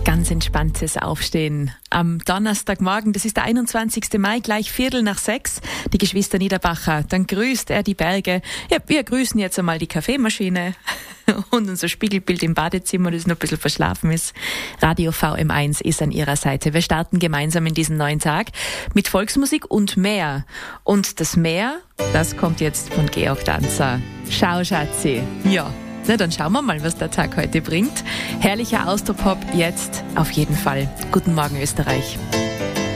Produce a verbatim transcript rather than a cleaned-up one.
Ganz entspanntes Aufstehen am Donnerstagmorgen. Das ist der einundzwanzigsten Mai, gleich Viertel nach sechs. Die Geschwister Niederbacher, dann grüßt er die Berge. Ja, wir grüßen jetzt einmal die Kaffeemaschine und unser Spiegelbild im Badezimmer, das noch ein bisschen verschlafen ist. Radio V M eins ist an ihrer Seite. Wir starten gemeinsam in diesen neuen Tag mit Volksmusik und mehr. Und das Mehr, das kommt jetzt von Georg Danzer. Schau, Schatzi. Ja. Na, dann schauen wir mal, was der Tag heute bringt. Herrlicher Austropop jetzt auf jeden Fall. Guten Morgen, Österreich.